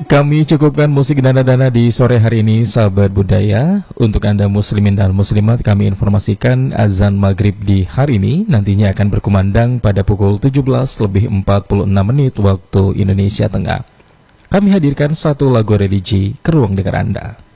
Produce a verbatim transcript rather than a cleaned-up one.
Kami cukupkan musik dana-dana di sore hari ini, sahabat budaya. Untuk Anda muslimin dan muslimat, kami informasikan azan maghrib di hari ini nantinya akan berkumandang pada pukul tujuh belas lebih empat puluh enam menit waktu Indonesia Tengah. Kami hadirkan satu lagu religi ke ruang dengar Anda.